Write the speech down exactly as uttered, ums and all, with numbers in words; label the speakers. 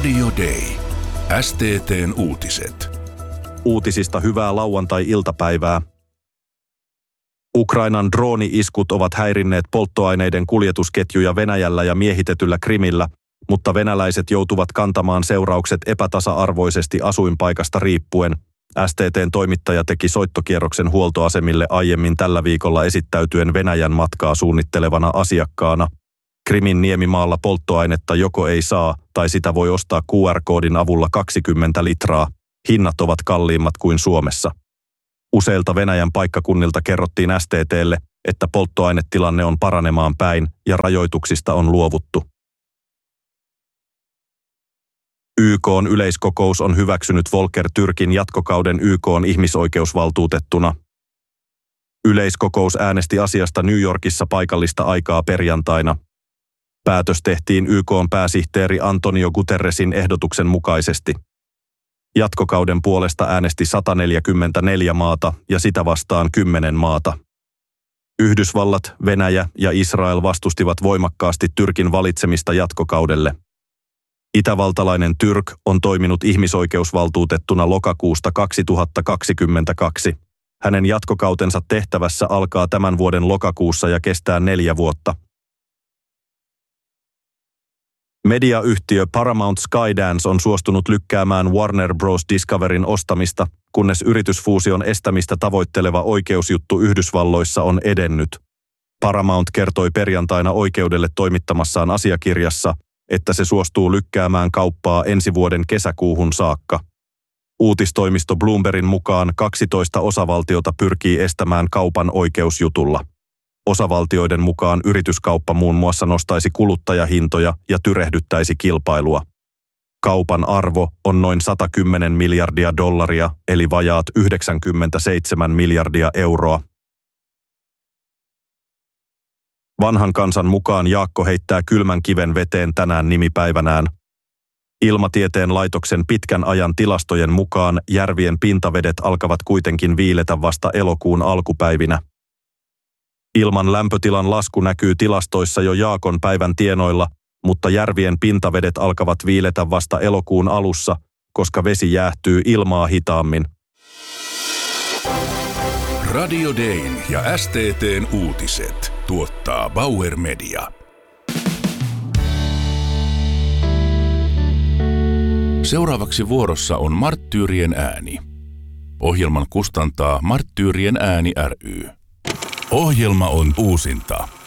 Speaker 1: Radio Day. S T T:n uutiset.
Speaker 2: Uutisista hyvää lauantai-iltapäivää. Ukrainan drooni-iskut ovat häirinneet polttoaineiden kuljetusketjuja Venäjällä ja miehitetyllä Krimillä, mutta venäläiset joutuvat kantamaan seuraukset epätasa-arvoisesti asuinpaikasta riippuen. S T T:n toimittaja teki soittokierroksen huoltoasemille aiemmin tällä viikolla esittäytyen Venäjän matkaa suunnittelevana asiakkaana. Krimin niemimaalla polttoainetta joko ei saa tai sitä voi ostaa Q R-koodin avulla kaksikymmentä litraa. Hinnat ovat kalliimmat kuin Suomessa. Useilta Venäjän paikkakunnilta kerrottiin S T T:lle, että polttoainetilanne on paranemaan päin ja rajoituksista on luovuttu. Y K:n yleiskokous on hyväksynyt Volker Türkin jatkokauden Y K:n ihmisoikeusvaltuutettuna. Yleiskokous äänesti asiasta New Yorkissa paikallista aikaa perjantaina. Päätös tehtiin Y K:n pääsihteeri Antonio Guterresin ehdotuksen mukaisesti. Jatkokauden puolesta äänesti sata neljäkymmentäneljä maata ja sitä vastaan kymmenen maata. Yhdysvallat, Venäjä ja Israel vastustivat voimakkaasti Türkin valitsemista jatkokaudelle. Itävaltalainen Türk on toiminut ihmisoikeusvaltuutettuna lokakuusta kaksituhattakaksikymmentäkaksi. Hänen jatkokautensa tehtävässä alkaa tämän vuoden lokakuussa ja kestää neljä vuotta. Mediayhtiö Paramount Skydance on suostunut lykkäämään Warner Bros. Discoveryn ostamista, kunnes yritysfuusion estämistä tavoitteleva oikeusjuttu Yhdysvalloissa on edennyt. Paramount kertoi perjantaina oikeudelle toimittamassaan asiakirjassa, että se suostuu lykkäämään kauppaa ensi vuoden kesäkuuhun saakka. Uutistoimisto Bloombergin mukaan kaksitoista osavaltiota pyrkii estämään kaupan oikeusjutulla. Osavaltioiden mukaan yrityskauppa muun muassa nostaisi kuluttajahintoja ja tyrehdyttäisi kilpailua. Kaupan arvo on noin sata kymmenen miljardia dollaria, eli vajaat yhdeksänkymmentäseitsemän miljardia euroa. Vanhan kansan mukaan Jaakko heittää kylmän kiven veteen tänään nimipäivänään. Ilmatieteen laitoksen pitkän ajan tilastojen mukaan järvien pintavedet alkavat kuitenkin viiletä vasta elokuun alkupäivinä. Ilman lämpötilan lasku näkyy tilastoissa jo Jaakon päivän tienoilla, mutta järvien pintavedet alkavat viiletä vasta elokuun alussa, koska vesi jäähtyy ilmaa hitaammin.
Speaker 1: Radio Dayn ja S T T:n uutiset tuottaa Bauer Media. Seuraavaksi vuorossa on Marttyyrien ääni. Ohjelman kustantaa Marttyyrien ääni ry. Ohjelma on uusinta.